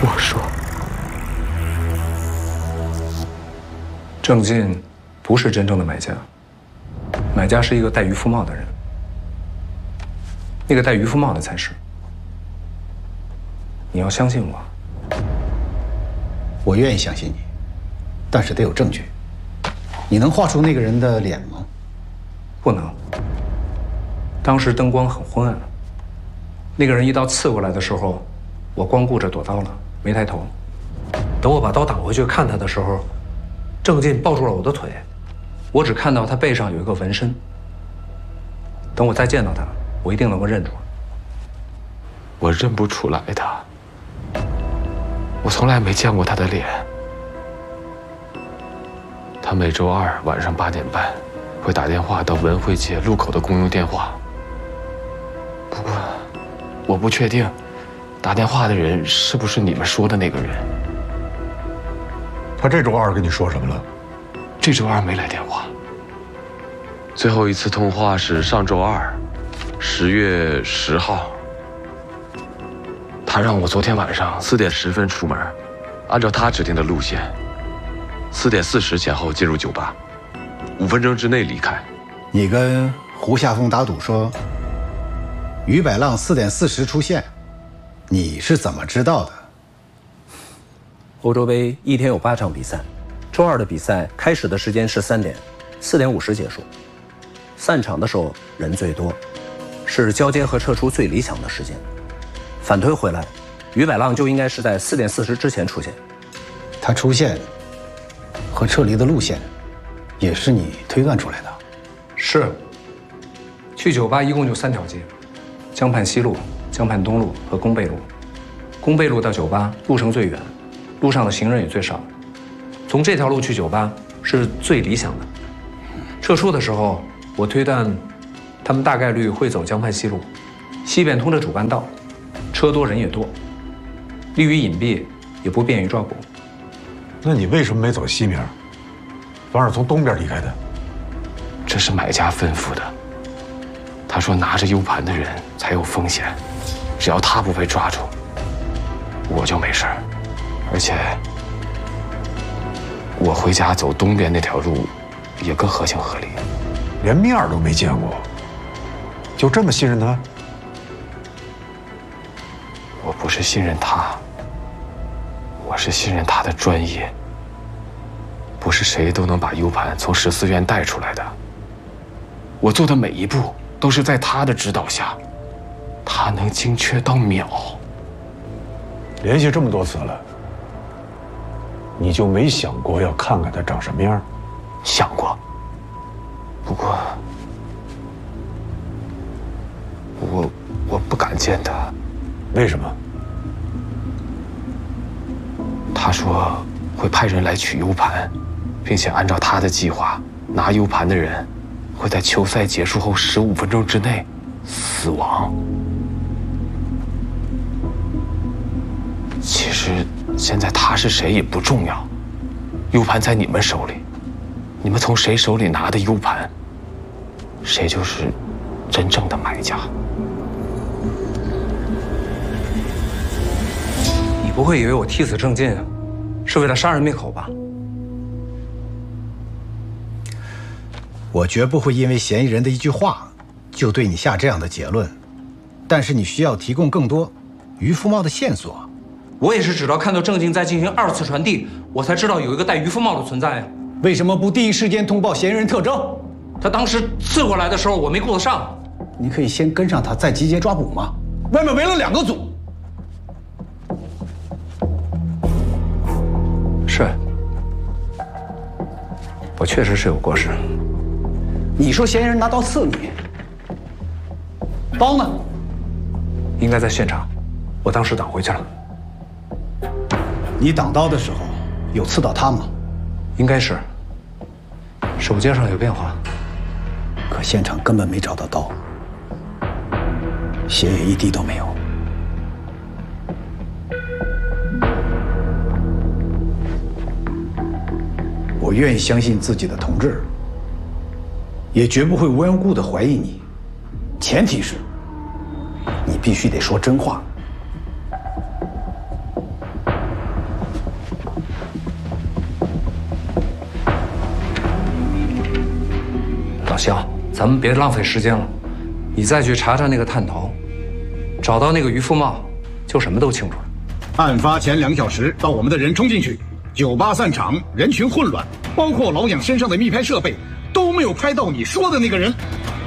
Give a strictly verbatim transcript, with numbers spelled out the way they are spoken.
我说，郑进不是真正的买家，买家是一个戴渔夫帽的人，那个戴渔夫帽的才是。你要相信我。 我愿意相信你，但是得有证据。你能画出那个人的脸吗？ 不能。当时灯光很昏暗，那个人一刀刺过来的时候，我光顾着躲刀了，没抬头。等我把刀挡回去看他的时候，郑进抱住了我的腿，我只看到他背上有一个纹身。等我再见到他，我一定能够认出。 我认不出来他，我从来没见过他的脸。他每周二晚上八点半会打电话到文汇街路口的公用电话。不过，我不确定打电话的人是不是你们说的那个人。 他这周二跟你说什么了？ 这周二没来电话。最后一次通话是上周二，十月十号。他让我昨天晚上四点十分出门，按照他指定的路线，四点四十前后进入酒吧，五分钟之内离开。 你跟胡夏峰打赌说，于百浪四点四十出现，你是怎么知道的？ 欧洲杯一天有八场比赛，周二的比赛开始的时间是三点，四点五十结束。散场的时候人最多，是交接和撤出最理想的时间。反推回来，于百浪就应该是在四点四十之前出现。 他出现和撤离的路线，也是你推断出来的？ 是。去酒吧一共就三条街，江畔西路、江畔东路和宫贝路。宫贝路到酒吧路程最远，路上的行人也最少。从这条路去酒吧是最理想的。撤出的时候，我推断他们大概率会走江畔西路，西边通着主干道，车多人也多，利于隐蔽，也不便于抓捕。 那你为什么没走西面，反而从东边离开的？ 这是买家吩咐的。他说拿着 U 盘的人才有风险，只要他不被抓住，我就没事儿。而且我回家走东边那条路也更合情合理。 连面都没见过，就这么信任他？ 我不是信任他，我是信任他的专业。不是谁都能把 U 盘从十四院带出来的。我做的每一步都是在他的指导下，他能精确到秒。 联系这么多次了，你就没想过要看看他长什么样？ 想过，不过我我不敢见他。 为什么？ 他说会派人来取 U 盘，并且按照他的计划，拿 U 盘的人会在球赛结束后十五分钟之内死亡。其实现在他是谁也不重要 ，U 盘在你们手里，你们从谁手里拿的 U 盘，谁就是真正的买家。 你不会以为我替死郑进是为了杀人灭口吧？ 我绝不会因为嫌疑人的一句话就对你下这样的结论，但是你需要提供更多渔夫帽的线索。 我也是直到看到郑进在进行二次传递，我才知道有一个戴渔夫帽的存在。 为什么不第一时间通报嫌疑人特征？ 他当时刺过来的时候，我没顾得上。 你可以先跟上他，再集结抓捕吗？外面围了两个组。 是，我确实是有过失。 你说嫌疑人拿刀刺你，刀呢？ 应该在现场，我当时挡回去了。 你挡刀的时候有刺到他吗？ 应该是。手接上有变化， 可现场根本没找到刀，血也一滴都没有。我愿意相信自己的同志，也绝不会无缘无故的怀疑你，前提是你必须得说真话。 老肖，咱们别浪费时间了，你再去查查那个探头，找到那个于富茂，就什么都清楚了。 案发前两小时，到我们的人冲进去，酒吧散场，人群混乱，包括老蒋身上的密拍设备都没有拍到你说的那个人。